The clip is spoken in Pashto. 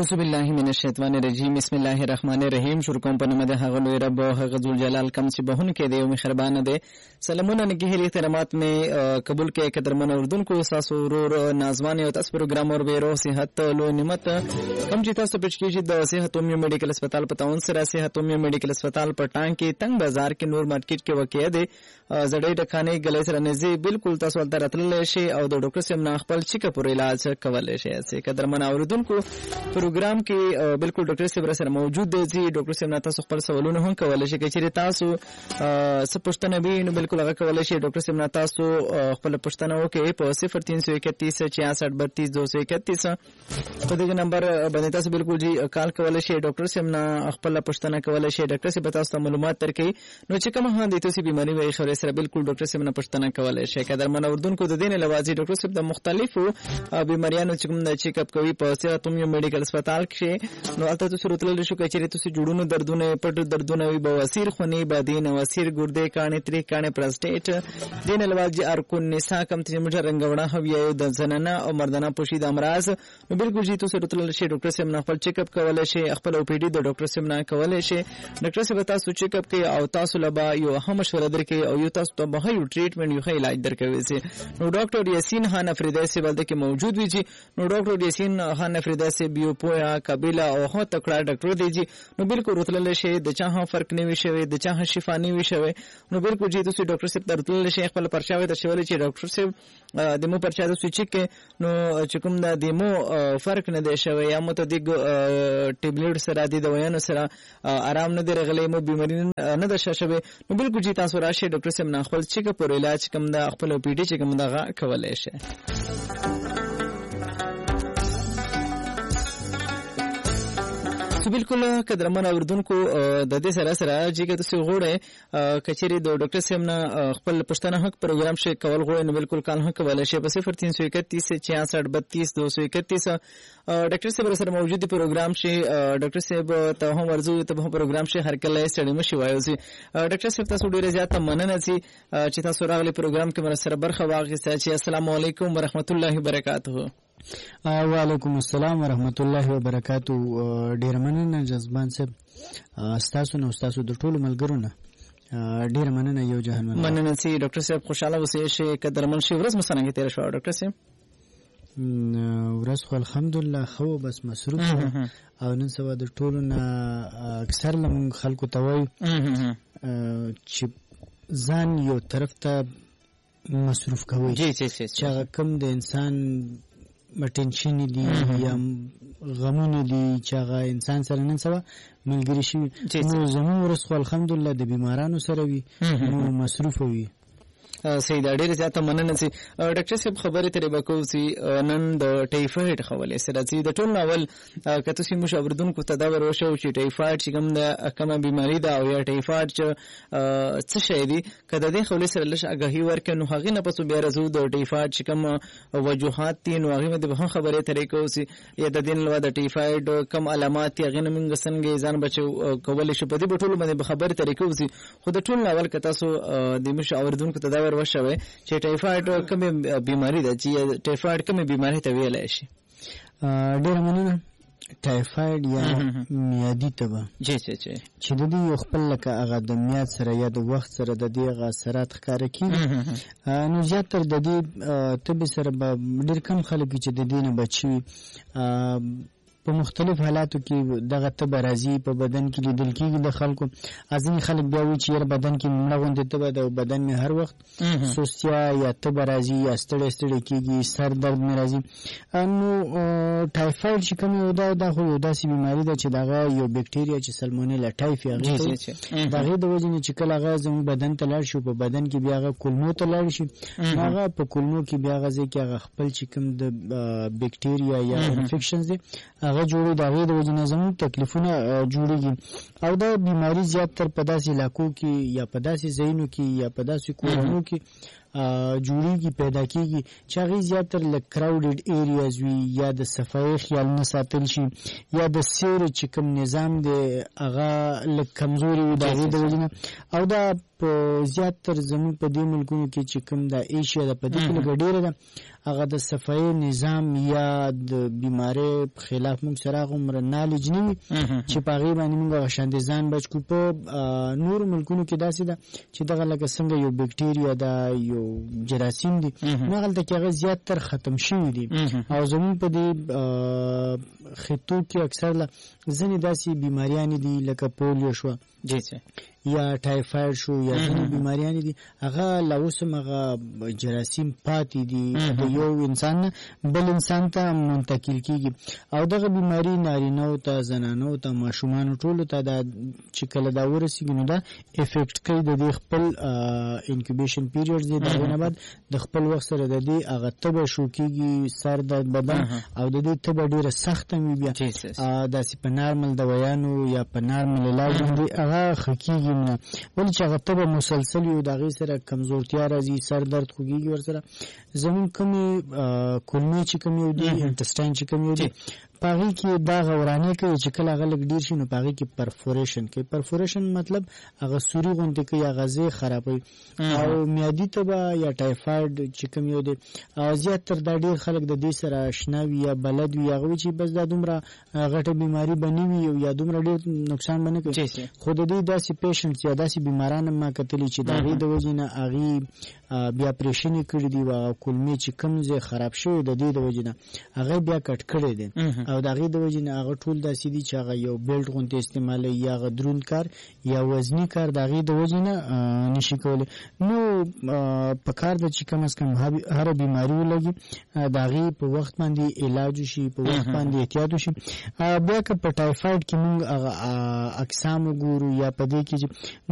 اعوذ بالله من الشیطان الرجیم بسم الله الرحمن الرحیم. شروع کوم په نوم د هغه لوی رب هغه ذل جلال کم چې بهونه کې دی او مهربان دی. سلامونه نگهی احترامات میں قبول کے قدرمن اردن کو ساسو ورور نازوان او تاسو پروګرام اور بیرو صحت لو نعمت کم چې تاسو پچ کیږي د صحت اومي میډیکل هسپتال په تاون سره صحت اومي میډیکل هسپتال پټان کې تنگ بازار کې نور مارکیټ کې واقع دی. زړې ډکانې غلې سره نزي بالکل تاسو ولته راتللی شي او د ډاکټر سیم نه خپل چیک اپ علاج کولای شي. چې قدرمن اردن کو پروګرام کې بالکل ډاکټر صاحب سره موجود دی. ډاکټر صاحب نه تاسو خپل سوالونه هم کولای شئ چې تاسو څه پوښتنه وي نو بالکل هغه کولای شئ. ډاکټر صاحب نه تاسو خپل پوښتنه وکړئ په 0331 66 231 په دې نمبر باندې تاسو بالکل جی کال کولای شئ. ډاکټر صاحب نه خپل پوښتنه کولای شئ. ډاکټر صاحب تاسو ته معلومات درکړي نو چې کومه هم د تاسو بیماری وي خبره سره بالکل ډاکټر صاحب نه پوښتنه کولای شئ. قدرمن اردن کو د دین لوازي ډاکټر صاحب د مختلفو بیماریانو چې کوم د چیک اپ کوي په صحت اومي میډیکل هسپتال کې نو البته تاسو راتلل شو چې تاسو جوړونو دردونه پټ دردونه وي بواسیر خونی بادین واسیر ګردې کانه تری کانه پروستیټ دین لوازي ارکون نساء کم ته موږ رنگوړه هوی د زنانه او مردانه پوشیده امراض نو بالکل جی تاسو راتلل شي. ډاکټر صاحب نه خپل چیک اپ کولای شي. خپل او پی ډی د ډاکټر صاحب نه کولای شي. ډاکټر صاحب تاسو چیک اپ کوي او تاسو لبا یو هم مشوره درکوي او یو تاسو ته به یو ټریټمنټ یو علاج درکوي. نو ډاکټر یاسین خان افریدی صاحب دلته موجود وي. نو ډاکټر یاسین خان افریدی صاحب یو پویا قبیله او هو تکړه ډاکټر دی نو بالکل راتلل شي. د چا هم فرق نه وي شوی د چا هم شفا نه وي شوی نو بالکل جی تاسو ډاکټر صاحب ته راتلل شي. خپل پرچاوي ته شولې چې ډاکټر صاحب د مو پرچا د سوچ کې نو چې کوم د مو فرق نه دی شوی یا مو ته د ټیبلټ سره د دوایانو سره آرام نه دی رغلی مو بیماری نه ده شوی نو بالکل جی تاسو راشي ډاکټر صاحب نه خپل چیک اپ او علاج کوم د خپل پی ډی چې کوم دغه کولای شي. بالکل قدرمن اردوونکو د دې سره سره چې تاسو غوړې کچېری د ډاکټر سیم نه خپل پښتنه حق پروګرام شي کول غوړې نو بالکل کال حق کولای شي په 0331 66 231 ډاکټر صاحب سره موجود دی پروګرام شي. ډاکټر صاحب ته هم ورزو ته هم پروګرام شي هر کله سړی مشي وایو سي. ډاکټر صاحب تاسو ډیره زیاته مننه چې تاسو راغلي پروګرام کې مر سره برخه واخیسته. چې السلام علیکم ورحمت الله وبرکاته. وعلیکم السلام ورحمت الله وبرکاته. ډیر مننه جذبان صاحب تاسو نو تاسو د ټولو ملګرو نه ډیر مننه یو جهان مننه سي. ډاکټر صاحب خوشاله اوسئ شي قدرمن شي ورځ مسانګه تیر شو. ډاکټر صاحب ورځ خو الحمدلله خو بس مصروف او نن سبا د ټولو نه اکثر لم خلکو ته وایي چې ځان یو طرف ته مصروف کوي چې کوم د انسان ټینشن دي یا غمونه دي چې هغه انسان سره نن سبا ملګری شي نو زموږ ورځ خو الحمدلله د بیمارانو سره وي نو مصروف وي. سید ډیر زیاته مننه سي. ډاکټر صاحب خبره ترې وکړو چې نن د ټایفایډ حواله سره چې د ټول ناول کته سیمو شاوردونکو تداور وشو چې ټایفایډ چې کوم د کومه بیماری ده او یا ټایفایډ چې څه شي دي کله د حواله سره لږ اگاهي ورکړي نو هغه نه پسو بیا رسو د ټایفایډ چې کوم وجوهات دي نو هغه د به خبره ترې کوو چې یا د دین لوا د ټایفایډ کوم علامات هغه نه موږ څنګه ځان بچو کولای شو په دې ټول باندې خبره ترې کوو. خو د ټول ناول کته سو د مشاوردونکو تداور وشوي چې ټایفایډ کومه بیماری ده چې ټایفایډ کومه بیماری ته ویلای شي. ډیر مننه. ټایفایډ یا میادي تبه چې د دې یو خپل لکه هغه د میاد سره یا د وخت سره د دې هغه اثرات ښکاره کېږي نو زیاتره د دې تبې سره به ډېر کم خلک چې د دې نه بچي په مختلف حالاتو کې دغه تبه راځي په بدن کې لیدل کېږي د خلکو. ځینې خلک بیا وایي چې یاره بدن کې مړه غوندې تبه ده او بدن مې هر وخت سستیا یا تبه راځي یا ستړی ستړی کېږي سر درد مې راځي. نو ټایفایډ چې کوم یو دا خو یو داسې بیماري ده چې دغه یو بکټریا چې سلمونیلا ټایفي هغه د هغې د وجې نه چې کله هغه زموږ بدن ته لاړ شي په بدن کې بیا هغه کولمو ته لاړ شي هغه په کولمو کې بیا هغه ځای کې هغه خپل چې کوم د بکټریا یا انفیکشنز دي هغه جوړي دا غي د وجنه زموږ تکلیفونه جوړيږي او دا بیماری زیات تر په داسې علاقو کې یا په داسې ځایونو کې یا په داسې کورونو کې جوړیږي پیدا کیږي چې هغه زیاتره لکه کراوډډ ایریاز وي یا د صفایي خیال نه ساتل شي یا د سیر چې کوم نظام دی هغه لکه کمزوري وي د هغې د وجې نه او دا په زیاتره زموږ په دې ملکونو کې چې کوم د ایشیا د په دې کې لږه ډېره ده هغه د صفایي نظام یا د بیمارۍ په خلاف موږ سره هغومره نالج نه وي چې په هغې باندې موږ هغه شاندې ځان بچ کړو. په نورو ملکونو کې داسې ده چې دغه لکه څنګه یو بکټیریا ده یو جراثیم دي نو هغلته کې هغه زیاتر ختم شوي دي او زموږ په دې خطو کې اکثر ځینې داسې بیماریانې دي لکه پولیو شوه یا ټایفاید شو یا ځینې بیماریانې دي هغه لا اوس هم هغه جراثیم پاتې دي د یو انسان نه بل انسان ته منتقل کېږي او دغه بیماري نارینهو ته زنانو ته ماشومانو ټولو ته دا چې کله دا ورسېږي نو دا افیکټ کوي د دې خپل انکیوبیشن پیریډ دی د هغې نه بعد د خپل وخت سره د دې هغه تبه شو کېږي سر درد بدن او د دې تبه ډېره سخته وي بیا داسې په نارمل دوایانو یا په نارمل علاج باندې هغه ښه کېږي نه ولې چې هغه تبه مسلسل وي د هغې سره کمزورتیا راځي سر درد خوږېږي ورسره زموږ کومې کولمې چې کوم یو دي انټسټاین چې کوم یو دي په هغې کې دا غورانې کوي چې کله هغه لږ ډېر شي نو په هغې کې پرفوریشن کوي پرفوریشن مطلب هغه سوري غوندې کوي هغه ځای خرابوي او میادي تبه یا ټایفاید چې کوم یو دی زیاتر دا ډېر خلک د دې سره اشنا وي یا بلد وي هغه وایي چې بس دا دومره غټه بیماري به نه وي یا دومره ډېر نقصان به نه کوي خو د دې داسې پیشنټس یا داسې بیماران ما کتلي چې د هغې د وجې نه هغې بیا پریشن یې کړي دي او کولمې چې کوم ځای خراب شوی د دې د وجې نه هغه بیا کټ کړی دی او د هغې د وجې نه هغه ټول داسې دي چې هغه یو بیلټ غوندې استعمالوي یا هغه دروند کار یا وزني کار د هغې د وجې نه نشي کولی نو په کار ده چې کم از کم هره بیماري ولګي د هغې په وخت باندې علاج وشي په وخت باندې احتیاط وشي بیا که په ټایفاید کې موږ هغه اقسام وګورو یا په دې کې چې